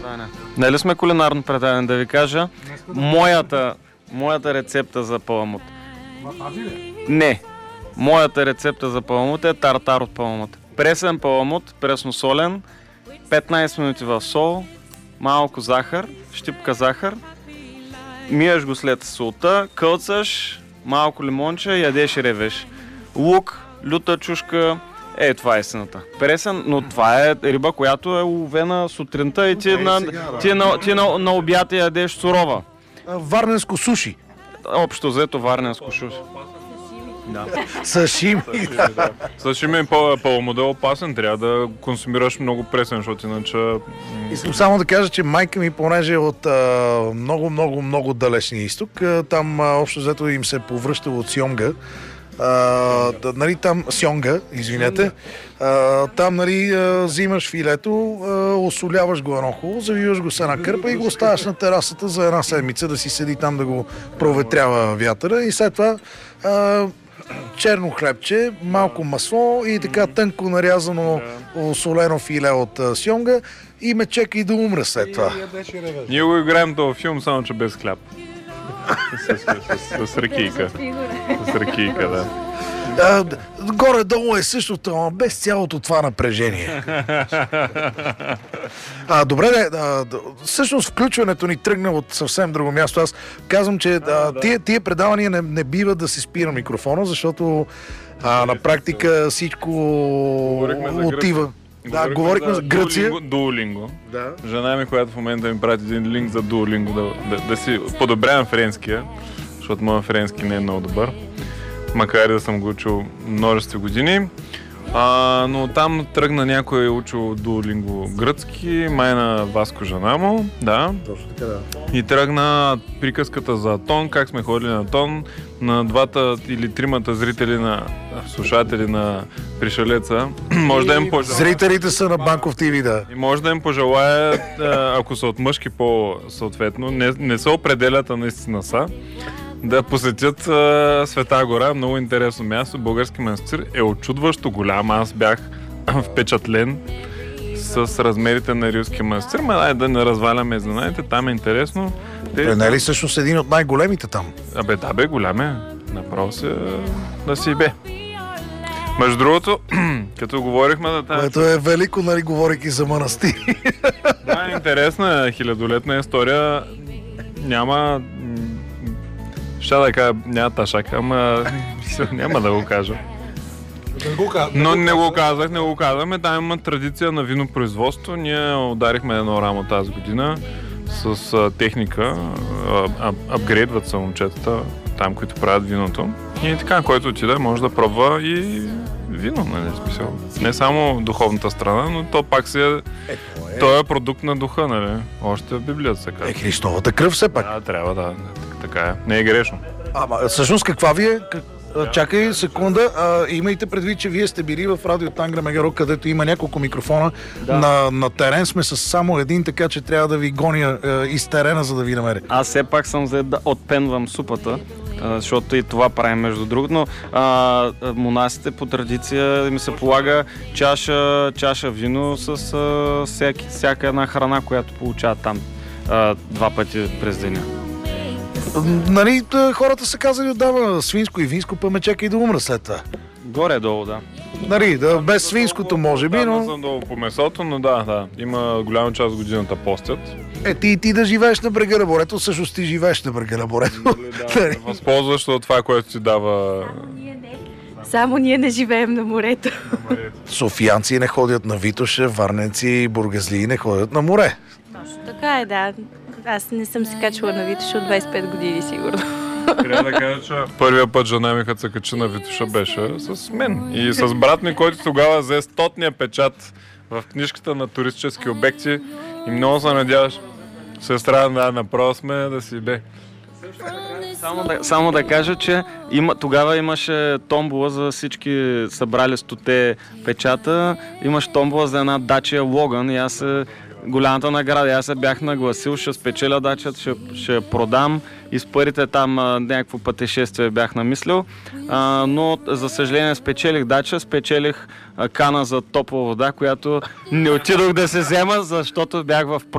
предаване. Нали сме кулинарно предаване, да ви кажа моята рецепта за паламут. Не. Моята рецепта за паламут е тартар от паламут. Пресен паламут, пресносолен, 15 минути в сол, малко захар, щипка захар, миеш го след солта, кълцаш, малко лимонче, ядеш и ревеш. Лук, люта чушка, това е истината. Пресен, но това е риба, която е уловена сутринта и ти на обяд ядеш сурова. Варненско суши. Общо взето варненско суши. Да. Сашими. Сашими е паламуда опасен, трябва да консумираш много пресен, защото иначе... Искам само да кажа, че майка ми, понеже е от много далечния изток, там общо взето им се повръща от Сьонга. Нали, там Сьонга, извинете. Там, нали, взимаш филето, осоляваш го едно хубаво, завиваш го с една кърпа и го оставяш на терасата за една седмица да си седи там да го проветрява вятъра и след това черно хлебче, малко масло и така тънко нарязано осолено филе от сьонга и ме чека и да умре след това. Ние го играем този филм, само че без хляб. С ракийка. С ракийка, да. Горе-долу е същото, но без цялото това напрежение. Добре, всъщност включването ни тръгна от съвсем друго място. Аз казвам, че тия предавания не бива да се спира микрофона, защото на практика всичко отива. Да, говорихме за Гърция. Дуолинго. Да. Жена ми, която в момента ми прати един линк за Дуолинго, да си подобрявам френския, защото моят френски не е много добър. Макар и да съм го учил множество години. Но там тръгна някой учил Дуолинго гръцки, май на Васко жена му, да. Точно така, да. И тръгна приказката за Атон, как сме ходили на Атон, на двата или тримата зрители слушатели на Пришелеца. Може да им пожелая. Зрителите са на Банков ТВ, да. И може да им пожелая, ако са от мъжки по-съответно, не се определят, а наистина са, да посетят Света гора, много интересно място. Български манастир е очудващо голям. Аз бях впечатлен с размерите на Рилския манастир. Дай да не разваляме знаете, там е интересно. Не е ли всъщност един от най-големите там? Да, голям е. Направо се да си бе. Между другото, като говорихме за тази... Което е велико, нали, говорейки за манастири. Да, интересна хилядолетна история. Няма... Ще да кажа, няма ташак, ама няма да го кажа. Но не го казахме. Там има традиция на винопроизводство. Ние ударихме едно рамо тази година с техника. Апгрейдват са момчетата там, които правят виното. И така, който отиде, може да пробва и вино, нали, смисъл. Не само духовната страна, но то пак той е продукт на духа, нали. Още в Библията се казва. Христовата кръв все пак. Да, трябва да. Така е. Не е грешно. Всъщност каква ви е? Чакай секунда, имайте предвид, че вие сте били в Радио Тангра Мегаро, където има няколко микрофона. Да. На терен сме с само един, така че трябва да ви гоня из терена, за да ви намеря. Аз все пак съм за да отпенвам супата, защото и това правим между другото, но монасите по традиция ми се полага чаша вино с всяка една храна, която получават там 2 пъти през деня. Нали, хората са казали отдава свинско и винско, па ме чека и да умра след това. Горе-долу, да. Нали, без свинското може би, но... Да, съм долу по месото, но да. Има голяма част от годината постят. Ти да живееш на брега на морето, всъщност ти живееш на брега на морето. Да, възползваш от това, което ти дава... Само ние не живеем на морето. Софиянци не ходят на Витоша, варненци и бургазлии не ходят на море. Точно така е, да. Аз не съм се качвала на Витоша от 25 години, сигурно. Трябва да кажа, че първия път жена ми, като се качи на Витоша, беше с мен. И с брат ми, който тогава взе 100-ния печат в книжката на туристически обекти. И много се надяваш, сестра, направо сме да си бе. Само да кажа, че тогава имаше томбола за всички събрали 100-те печата. Имаше томбола за една Dacia Logan и аз голямата награда. Аз се бях нагласил, ще спечеля дачата, ще продам и с парите там някакво пътешествие бях намислил. Но за съжаление спечелих дача, спечелих кана за топла вода, която не отидох да се взема, защото бях в